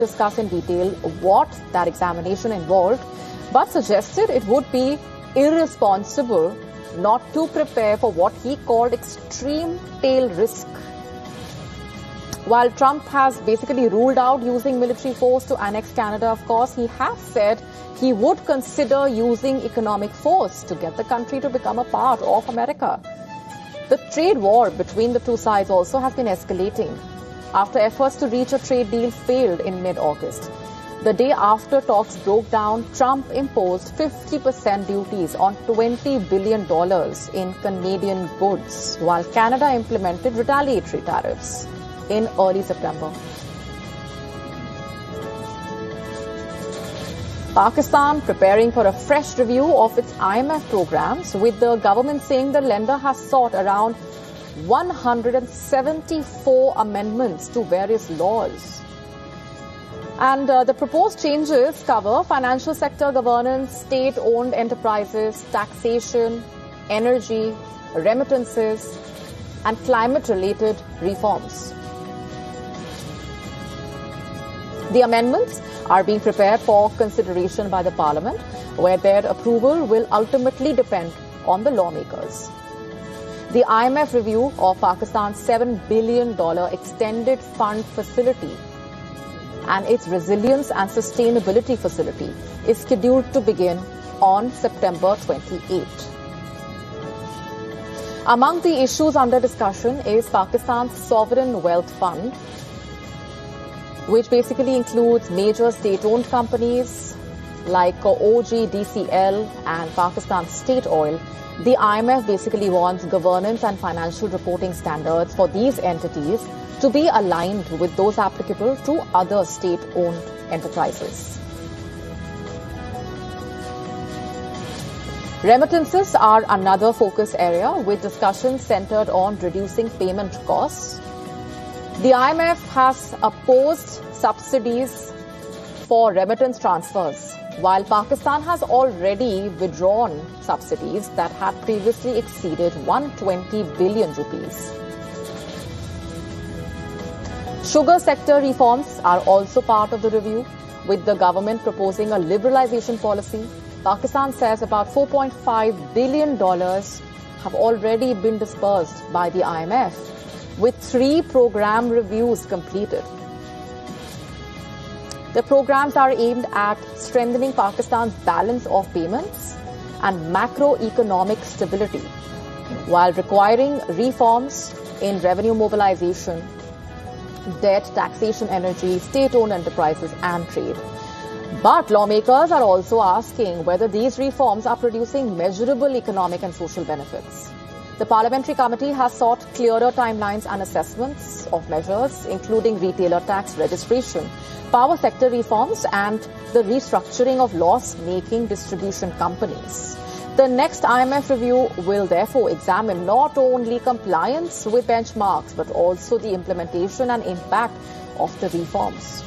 discuss in detail what that examination involved, but suggested it would be irresponsible not to prepare for what he called extreme tail risk. While Trump has basically ruled out using military force to annex Canada, of course, he has said he would consider using economic force to get the country to become a part of America. The trade war between the two sides also has been escalating after efforts to reach a trade deal failed in mid-August. The day after talks broke down, Trump imposed 50% duties on $20 billion in Canadian goods, while Canada implemented retaliatory tariffs in early September. Pakistan preparing for a fresh review of its IMF programs, with the government saying the lender has sought around 174 amendments to various laws. And the proposed changes cover financial sector governance, state-owned enterprises, taxation, energy, remittances, and climate-related reforms. The amendments are being prepared for consideration by the Parliament, where their approval will ultimately depend on the lawmakers. The IMF review of Pakistan's $7 billion extended fund facility and its resilience and sustainability facility is scheduled to begin on September 28. Among the issues under discussion is Pakistan's Sovereign Wealth Fund, which basically includes major state-owned companies like OGDCL and Pakistan State Oil. The IMF basically wants governance and financial reporting standards for these entities to be aligned with those applicable to other state-owned enterprises. Remittances are another focus area, with discussions centered on reducing payment costs. The IMF has opposed subsidies for remittance transfers, while Pakistan has already withdrawn subsidies that had previously exceeded 120 billion rupees. Sugar sector reforms are also part of the review, with the government proposing a liberalization policy. Pakistan says about $4.5 billion have already been disbursed by the IMF, with 3 program reviews completed. The programs are aimed at strengthening Pakistan's balance of payments and macroeconomic stability, while requiring reforms in revenue mobilization, debt, taxation, energy, state-owned enterprises and trade. But lawmakers are also asking whether these reforms are producing measurable economic and social benefits. The Parliamentary Committee has sought clearer timelines and assessments of measures, including retailer tax registration, power sector reforms and the restructuring of loss-making distribution companies. The next IMF review will therefore examine not only compliance with benchmarks, but also the implementation and impact of the reforms.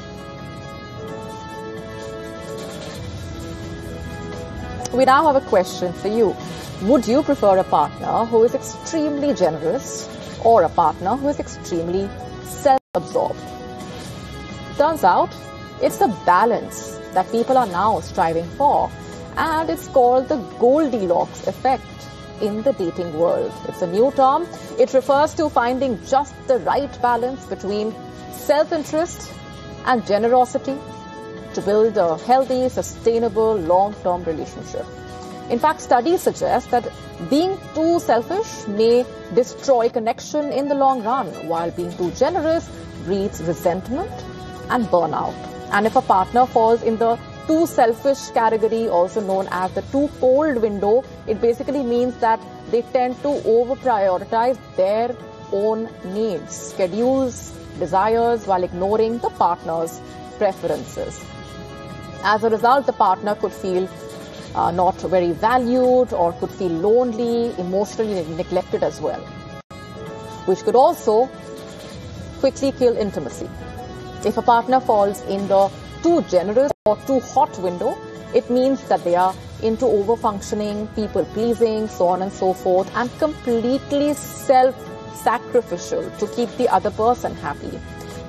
We now have a question for you. Would you prefer a partner who is extremely generous or a partner who is extremely self-absorbed? Turns out, it's the balance that people are now striving for, and it's called the Goldilocks effect in the dating world. It's a new term. It refers to finding just the right balance between self-interest and generosity to build a healthy, sustainable, long-term relationship. In fact, studies suggest that being too selfish may destroy connection in the long run, while being too generous breeds resentment and burnout. And if a partner falls in the too selfish category, also known as the too cold window, it basically means that they tend to over-prioritize their own needs, schedules, desires, while ignoring the partner's preferences. As a result, the partner could feel not very valued, or could feel lonely, emotionally neglected as well, which could also quickly kill intimacy. If a partner falls in the too generous or too hot window, it means that they are into over-functioning, people-pleasing, so on and so forth, and completely self-sacrificial to keep the other person happy.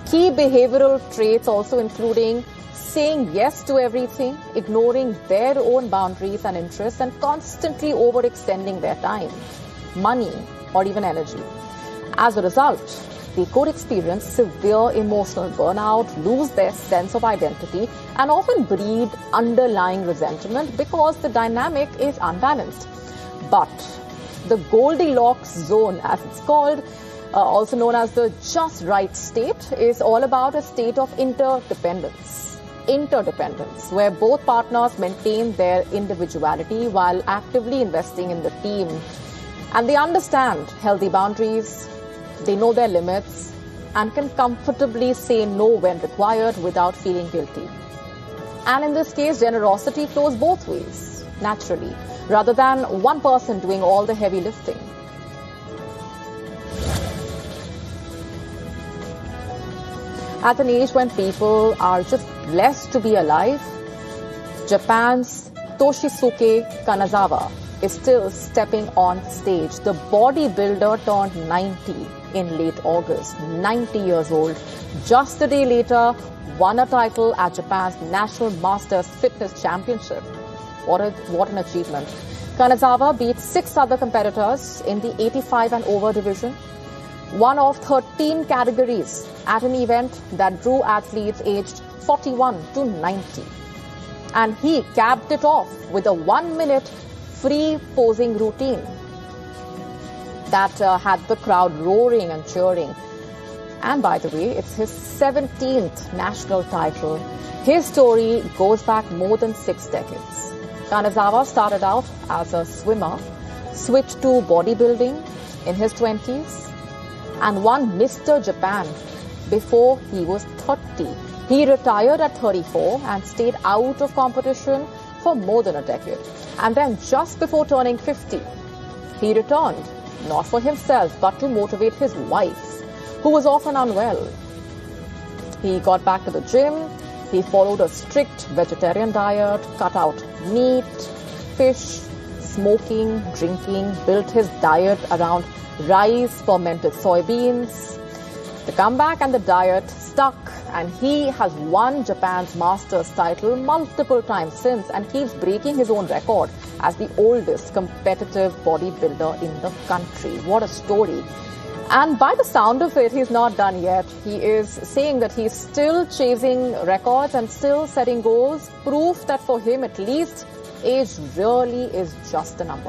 Key behavioral traits also including saying yes to everything, ignoring their own boundaries and interests, and constantly overextending their time, money, or even energy. As a result, they could experience severe emotional burnout, lose their sense of identity, and often breed underlying resentment because the dynamic is unbalanced. But the Goldilocks zone, as it's called, also known as the just right state, is all about a state of interdependence, where both partners maintain their individuality while actively investing in the team. And they understand healthy boundaries, they know their limits, and can comfortably say no when required without feeling guilty. And in this case, generosity flows both ways, naturally, rather than one person doing all the heavy lifting. At an age when people are just blessed to be alive, Japan's Toshisuke Kanazawa is still stepping on stage. The bodybuilder turned 90 in late August, 90 years old. Just a day later, won a title at Japan's National Masters Fitness Championship. What an achievement. Kanazawa beat 6 other competitors in the 85 and over division, one of 13 categories at an event that drew athletes aged 41 to 90. And he capped it off with a 1-minute free posing routine that had the crowd roaring and cheering. And by the way, it's his 17th national title. His story goes back more than 6 decades. Kanazawa started out as a swimmer, switched to bodybuilding in his 20s, and won Mr. Japan before he was 30. He retired at 34 and stayed out of competition for more than a decade. And then just before turning 50, he returned, not for himself, but to motivate his wife, who was often unwell. He got back to the gym. He followed a strict vegetarian diet, cut out meat, fish, smoking, drinking, built his diet around rice, fermented soybeans. The comeback and the diet stuck, and he has won Japan's Masters title multiple times since and keeps breaking his own record as the oldest competitive bodybuilder in the country. What a story. And by the sound of it, he's not done yet. He is saying that he's still chasing records and still setting goals, proof that for him at least, age really is just a number.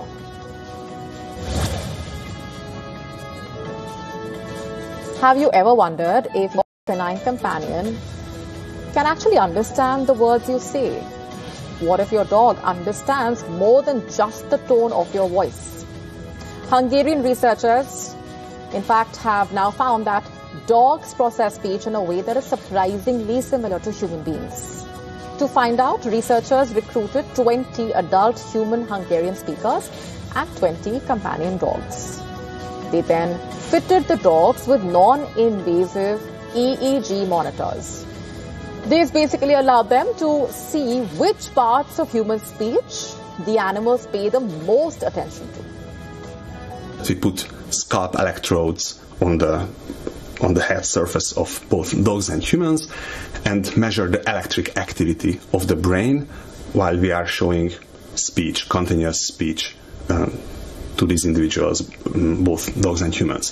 Have you ever wondered if your canine companion can actually understand the words you say? What if your dog understands more than just the tone of your voice? Hungarian researchers, in fact, have now found that dogs process speech in a way that is surprisingly similar to human beings. To find out, researchers recruited 20 adult human Hungarian speakers and 20 companion dogs. They then fitted the dogs with non-invasive EEG monitors. These basically allowed them to see which parts of human speech the animals pay the most attention to. We put scalp electrodes on the head surface of both dogs and humans and measure the electric activity of the brain while we are showing speech, continuous speech, to these individuals, both dogs and humans.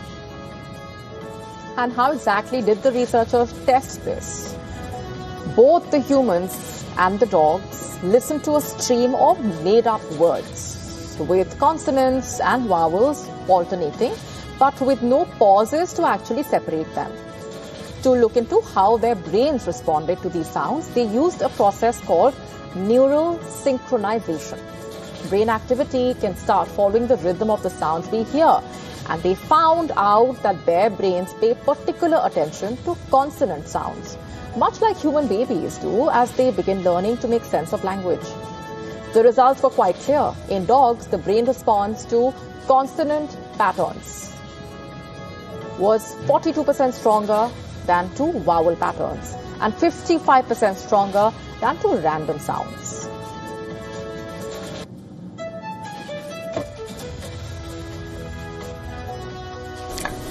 And how exactly did the researchers test this? Both the humans and the dogs listened to a stream of made-up words with consonants and vowels alternating, but with no pauses to actually separate them. To look into how their brains responded to these sounds, they used a process called neural synchronization. Brain activity can start following the rhythm of the sounds we hear, and they found out that their brains pay particular attention to consonant sounds, much like human babies do as they begin learning to make sense of language. The results were quite clear. In dogs, the brain response to consonant patterns was 42% stronger than to vowel patterns and 55% stronger than to random sounds.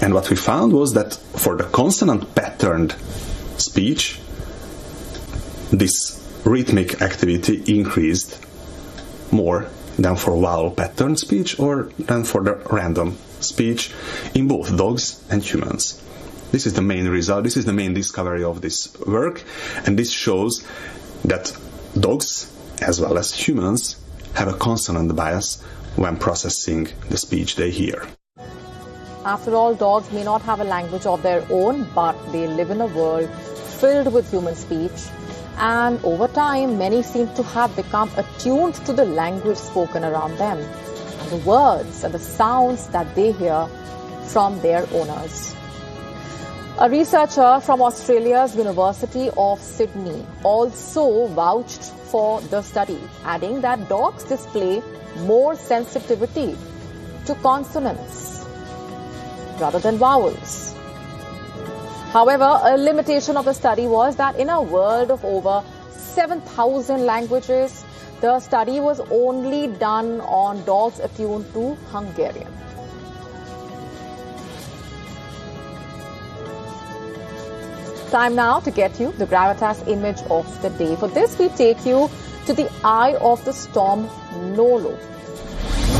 And what we found was that for the consonant patterned speech, this rhythmic activity increased more than for vowel patterned speech or than for the random speech in both dogs and humans. This is the main result, this is the main discovery of this work, and this shows that dogs, as well as humans, have a consonant bias when processing the speech they hear. After all, dogs may not have a language of their own, but they live in a world filled with human speech, and over time, many seem to have become attuned to the language spoken around them, and the words and the sounds that they hear from their owners. A researcher from Australia's University of Sydney also vouched for the study, adding that dogs display more sensitivity to consonants rather than vowels. However, a limitation of the study was that in a world of over 7,000 languages, the study was only done on dogs attuned to Hungarian. Time now to get you the Gravitas image of the day. For this, we take you to the eye of the storm Nolo.